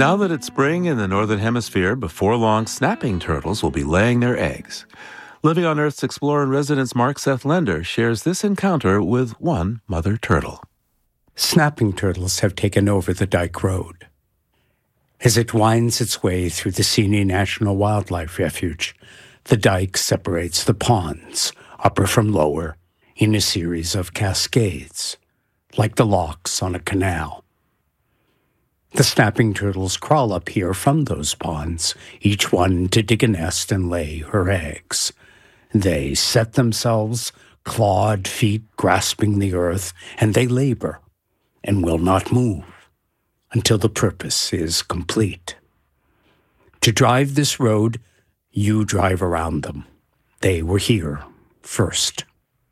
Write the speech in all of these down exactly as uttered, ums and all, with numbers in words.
Now that it's spring in the Northern Hemisphere, before long, snapping turtles will be laying their eggs. Living on Earth's explorer in residence Mark Seth Lender shares this encounter with one mother turtle. Snapping turtles have taken over the Dyke Road. As it winds its way through the Seney National Wildlife Refuge, the dike separates the ponds, upper from lower, in a series of cascades, like the locks on a canal. The snapping turtles crawl up here from those ponds, each one to dig a nest and lay her eggs. They set themselves, clawed feet grasping the earth, and they labor and will not move until the purpose is complete. To drive this road, you drive around them. They were here first.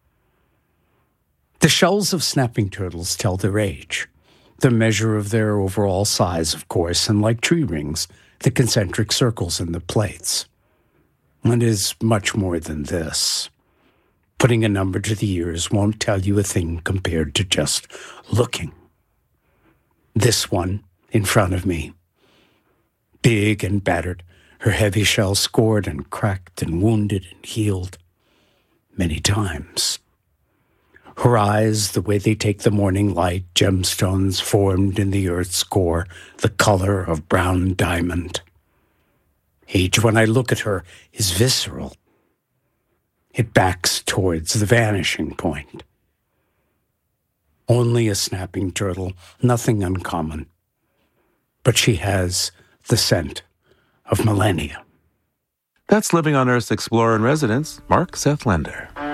The shells of snapping turtles tell their age, the measure of their overall size, of course, and like tree rings, the concentric circles in the plates. It is much more than this. Putting a number to the ears won't tell you a thing compared to just looking. This one, in front of me, big and battered, her heavy shell scored and cracked and wounded and healed many times. Her eyes, the way they take the morning light, gemstones formed in the earth's core, the color of brown diamond. Each, when I look at her, is visceral. It backs towards the vanishing point. Only a snapping turtle, nothing uncommon. But she has the scent of millennia. That's Living on Earth's explorer in residence, Mark Seth Lender.